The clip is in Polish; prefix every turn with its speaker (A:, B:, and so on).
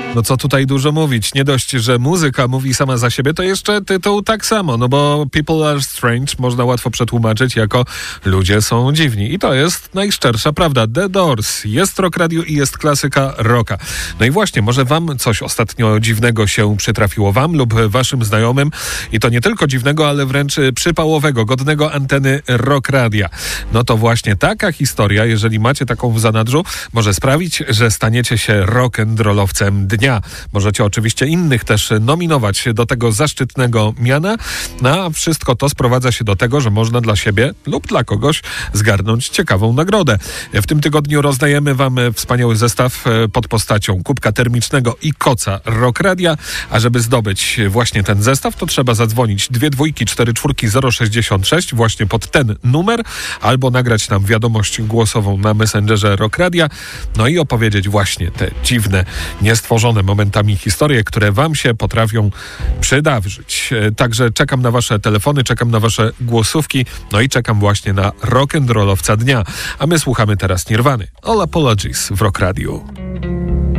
A: No co tutaj dużo mówić, nie dość, że muzyka mówi sama za siebie, to jeszcze tytuł tak samo, no bo People Are Strange można łatwo przetłumaczyć jako ludzie są dziwni i to jest najszczersza prawda. The Doors, jest Rock Radio i jest klasyka rocka. No i właśnie, może wam coś ostatnio dziwnego się przytrafiło, wam lub waszym znajomym i to nie tylko dziwnego, ale wręcz przypałowego, godnego anteny Rock Radia. No to właśnie taka historia, jeżeli macie taką w zanadrzu, może sprawić, że staniecie się rock'n'rollowcem dnia. Możecie oczywiście innych też nominować do tego zaszczytnego miana, no a wszystko to sprowadza się do tego, że można dla siebie lub dla kogoś zgarnąć ciekawą nagrodę. W tym tygodniu rozdajemy wam wspaniały zestaw pod postacią kubka termicznego i koca Rock Radia, a żeby zdobyć właśnie ten zestaw, to trzeba zadzwonić 2244066 właśnie pod ten numer, albo nagrać nam wiadomość głosową na Messengerze Rock Radia, no i opowiedzieć właśnie te dziwne, niestworzone momentami historie, które wam się potrafią przydarzyć. Także czekam na wasze telefony, czekam na wasze głosówki, no i czekam właśnie na rock'n'rollowca dnia. A my słuchamy teraz Nirwany. All Apologies w Rock Radio.